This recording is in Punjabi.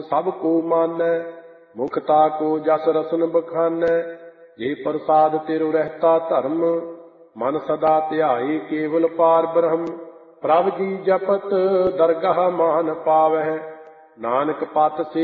ਸਭ ਕੋ ਮਾਨੈ, ਮੁਖਤਾ ਕੋ ਜਸ ਰਸਨ ਬਖਾਨੈ। ਜੇ ਪ੍ਰਸਾਦ ਤੇਰੋ ਰਹਿਤਾ ਧਰਮ, ਮਨ ਸਦਾ ਧਿਆਏ ਕੇਵਲ ਪਾਰ ਬ੍ਰਹਮ। ਪ੍ਰਭ ਜੀ ਜਪਤ ਦਰਗਹ ਮਾਨ ਪਾਵਹਿ, ਨਾਨਕ ਪਤ